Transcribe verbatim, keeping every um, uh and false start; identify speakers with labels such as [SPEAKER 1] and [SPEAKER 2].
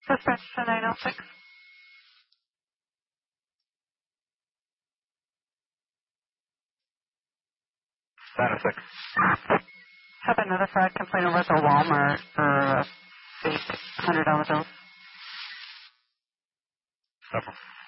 [SPEAKER 1] Dispatch to nine oh six.
[SPEAKER 2] nine oh six.
[SPEAKER 1] Have another fraud complaint over at the Walmart for a fake one hundred dollar bill.
[SPEAKER 2] Several.